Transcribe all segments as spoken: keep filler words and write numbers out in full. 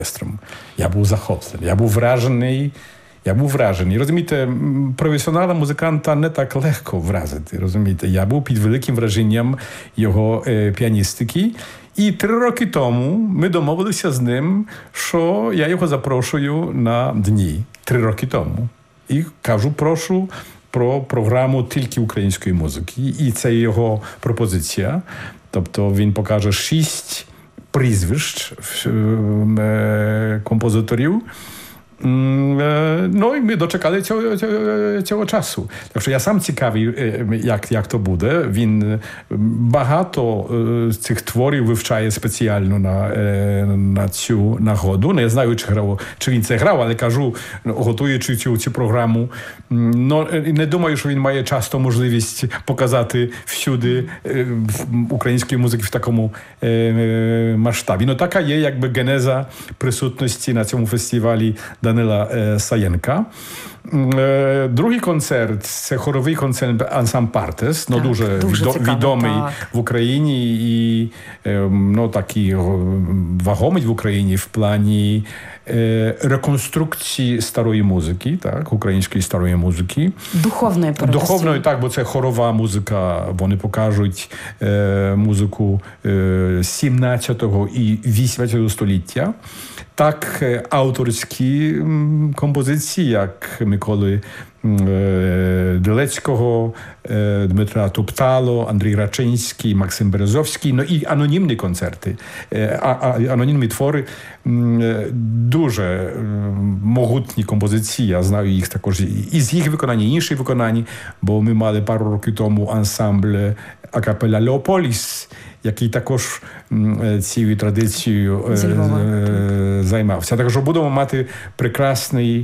оркестром. Я був захоплений, я був вражений. Я був вражений. Розумієте, професіонала музиканта не так легко вразити, розумієте. Я був під великим враженням його е, піаністики. І три роки тому ми домовилися з ним, що я його запрошую на дні. Три роки тому. І кажу, прошу про програму тільки української музики. І це його пропозиція. Тобто він покаже шість прізвищ е, композиторів. No i my doczekali цього, цього, цього часу. Так що я сам цікавий, як, як то буде. Він багато цих творів вивчає спеціально на, на цю нагоду. Не знаю, чи, грав, чи він це грав, але кажу, готуючи цю, цю програму, но не думаю, що він має часто можливість показати всюди української музики в такому масштабі. Ну, така є якби генеза присутності на цьому фестивалі Данила Саєнка. Другий концерт – це хоровий концерт «Ансамбль Партес», ну, дуже, дуже відо, цікаво, відомий так. в Україні і ну, такий вагомий в Україні в плані реконструкції старої музики, так, української старої музики. Духовної передусім. Духовної, так, бо це хорова музика. Вони покажуть е, музику е, сімнадцятого і вісімнадцятого століття. Так, е, авторські м, композиції, як Миколи е, Дилецького, е, Дмитра Туптало, Андрій Рачинський, Максим Березовський, ну і анонімні концерти, е, а, а, анонімні твори. Дуже могутні композиції, я знаю їх також і з їх виконання, і інші виконання, бо ми мали пару років тому ансамбль акапелла «Леополіс», який також цією традицією займався. Так що будемо мати прекрасний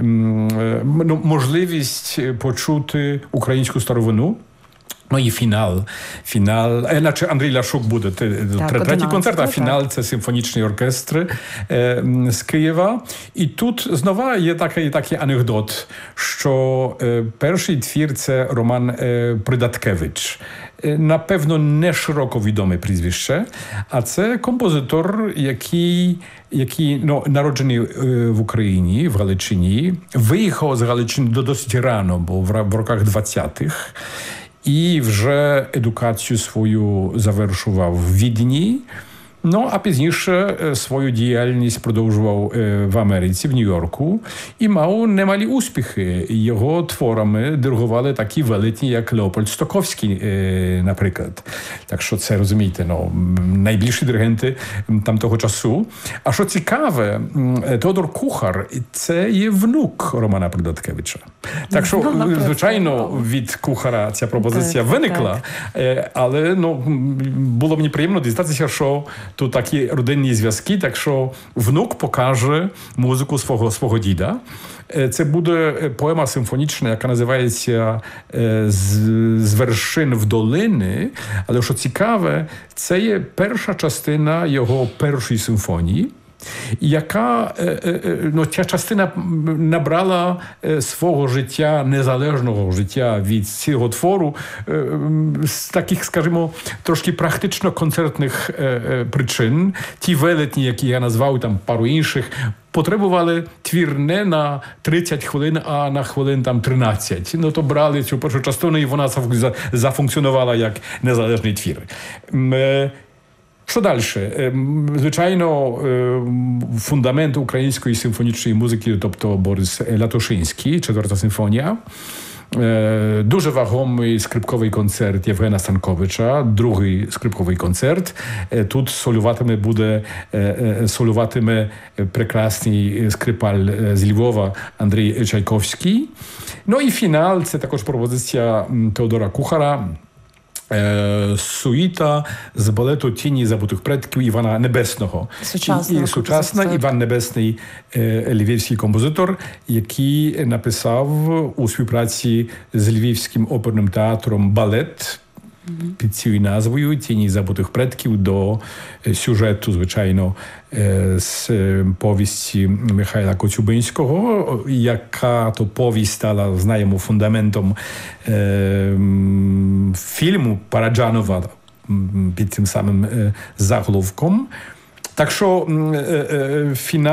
ну, можливість почути українську старовину. Ну і фінал. Фінал. Значить, Андрій Ляшук буде так, третій концерт, а фінал так. Це симфонічний оркестр е, з Києва. І тут знову є такий, такий анекдот, що е, перший твір – це Роман е, Придаткевич. Е, напевно, не широко відоме прізвище, а це композитор, який, який ну, народжений е, в Україні, в Галичині, виїхав з Галичини досить рано, бо в, в роках двадцятих. І вже едукацію свою завершував в Відні, ну, а пізніше свою діяльність продовжував в Америці, в Нью-Йорку, і мав немалі успіхи. Його творами диригували такі велетні, як Леопольд Стоковський, наприклад. Так що це, розумієте, ну, найбільші диригенти там того часу. А що цікаве, Теодор Кухар – це є внук Романа Придаткевича. Так що, звичайно, від Кухара ця пропозиція так, виникла, так. але ну, було мені приємно дізнатися, що тут такі родинні зв'язки, так що внук покаже музику свого, свого діда. Це буде поема симфонічна, яка називається «З, з вершин в долини», але що цікаве, це є перша частина його першої симфонії, яка, ну, ця частина набрала свого життя, незалежного життя від цього твору з таких, скажімо, трошки практично-концертних причин. Ті велетні, які я назвав, там пару інших, потребували твір не на тридцять хвилин, а на хвилин там тринадцять. Ну, то брали цю першу частину, і вона зафункціонувала як незалежний твір. Що далі? Звичайно, фундамент української симфонічної музики, тобто Борис Лятошинський, четверта симфонія. Дуже вагомий скрипковий концерт Євгена Станковича, другий скрипковий концерт. Тут солюватиме буде солюватиме прекрасний скрипаль з Львова Андрій Чайковський. Ну і фінал – це також пропозиція Теодора Кухара, суїта з балету «Тіні забутих предків» Івана Небесного. Сучасна, і, і сучасна Іван Небесний, е, львівський композитор, який написав у співпраці з Львівським оперним театром балет mm-hmm. під цією назвою «Тіні забутих предків» до сюжету, звичайно, з повісті Михайла Коцюбинського, яка то повість стала, знаємо, фундаментом е, фільму Параджанова під цим самим е, заголовком. Так що фінал